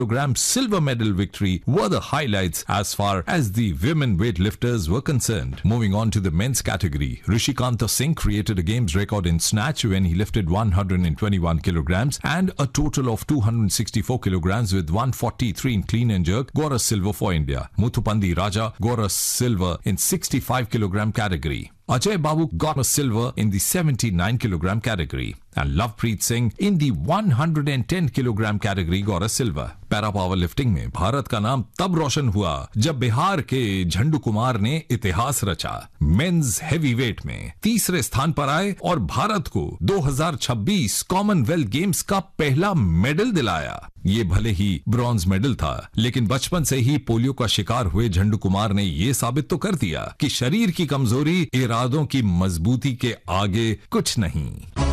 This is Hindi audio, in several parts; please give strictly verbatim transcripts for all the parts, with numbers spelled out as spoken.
kilogram silver medal victory were the highlights as far as the women weightlifters were concerned. Moving on to the men's category, Rishikanta Singh created a games record in snatch when he lifted one hundred twenty-one kilograms and a total of two hundred sixty-four kilograms with one forty-three in clean and jerk, got a silver for India. Muthupandi Raja got a silver in sixty-five kilogram category. Ajay Babu got a silver in the seventy-nine kilogram category, and Lovepreet Singh in the one hundred ten kilogram category got a silver. Para power lifting में भारत का नाम तब रोशन हुआ जब बिहार के झंडू कुमार ने इतिहास रचा। मेंस हेवीवेट में तीसरे स्थान पर आए और भारत को दो हज़ार छब्बीस कॉमनवेल्थ गेम्स का पहला मेडल दिलाया। ये भले ही ब्रॉन्ज मेडल था, लेकिन बचपन से ही पोलियो का शिकार हुए झंडू कुमार ने ये साबित तो कर दिया कि शरीर की कमजोरी इरादों की मजबूती के आगे कुछ नहीं।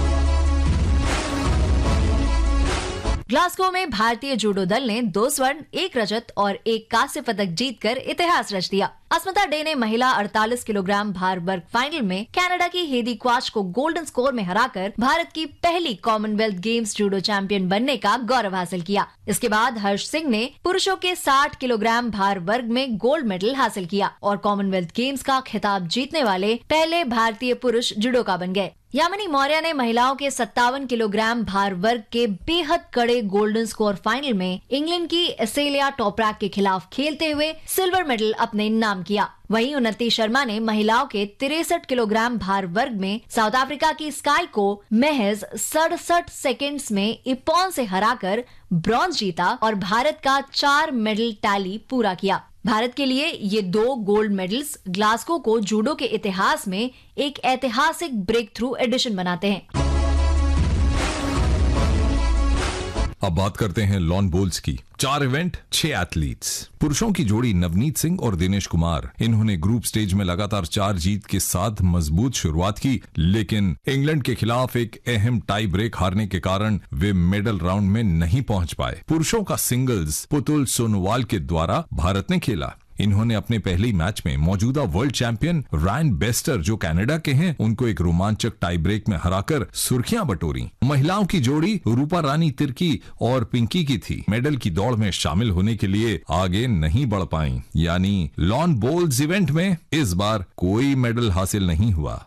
ग्लासगो में भारतीय जूडो दल ने दो स्वर्ण, एक रजत और एक कांस्य पदक जीतकर इतिहास रच दिया। अस्मिता डे ने महिला अड़तालीस किलोग्राम भार वर्ग फाइनल में कनाडा की हेदी क्वाच को गोल्डन स्कोर में हराकर भारत की पहली कॉमनवेल्थ गेम्स जूडो चैंपियन बनने का गौरव हासिल किया। इसके बाद हर्ष सिंह ने पुरुषों के साठ किलोग्राम भार वर्ग में गोल्ड मेडल हासिल किया और कॉमनवेल्थ गेम्स का खिताब जीतने वाले पहले भारतीय पुरुष जुडोका बन गए। यामिनी मौर्य ने महिलाओं के सत्तावन किलोग्राम भार वर्ग के बेहद कड़े गोल्डन स्कोर फाइनल में इंग्लैंड की एसेलिया टॉपरैक के खिलाफ खेलते हुए सिल्वर मेडल अपने नाम किया। वहीं उन्नति शर्मा ने महिलाओं के तिरसठ किलोग्राम भार वर्ग में साउथ अफ्रीका की स्काई को महज सड़सठ सेकेंड्स में इपॉन से हराकर ब्रॉन्ज जीता और भारत का चार मेडल टैली पूरा किया। भारत के लिए ये दो गोल्ड मेडल्स ग्लासगो को जूडो के इतिहास में एक ऐतिहासिक ब्रेक थ्रू एडिशन बनाते हैं। अब बात करते हैं लॉन बोल्स की। चार इवेंट, छह एथलीट्स। पुरुषों की जोड़ी नवनीत सिंह और दिनेश कुमार, इन्होंने ग्रुप स्टेज में लगातार चार जीत के साथ मजबूत शुरुआत की, लेकिन इंग्लैंड के खिलाफ एक अहम टाई ब्रेक हारने के कारण वे मेडल राउंड में नहीं पहुंच पाए। पुरुषों का सिंगल्स पुतुल सोनोवाल के द्वारा भारत ने खेला। इन्होंने अपने पहले ही मैच में मौजूदा वर्ल्ड चैंपियन रायन बेस्टर जो कनाडा के हैं, उनको एक रोमांचक टाई ब्रेक में हराकर सुर्खियां बटोरी। महिलाओं की जोड़ी रूपा रानी तिर्की और पिंकी की थी। मेडल की दौड़ में शामिल होने के लिए आगे नहीं बढ़ पाई, यानी लॉन बोल्स इवेंट में इस बार कोई मेडल हासिल नहीं हुआ।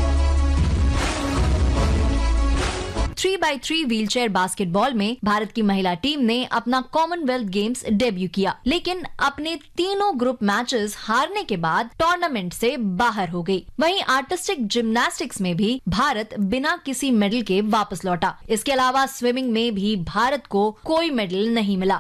Three by three wheelchair basketball में भारत की महिला टीम ने अपना कॉमनवेल्थ गेम्स डेब्यू किया, लेकिन अपने तीनों ग्रुप मैचेस हारने के बाद टूर्नामेंट से बाहर हो गई। वहीं आर्टिस्टिक जिम्नास्टिक्स में भी भारत बिना किसी मेडल के वापस लौटा। इसके अलावा स्विमिंग में भी भारत को कोई मेडल नहीं मिला।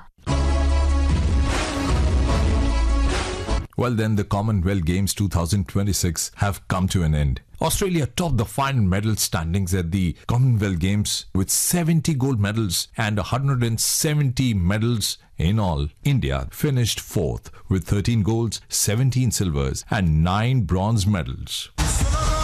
Well then, the Commonwealth Games twenty twenty-six have come to an end. Australia topped the final medal standings at the Commonwealth Games with seventy gold medals and one hundred seventy medals in all. India finished fourth with thirteen golds, seventeen silvers and nine bronze medals.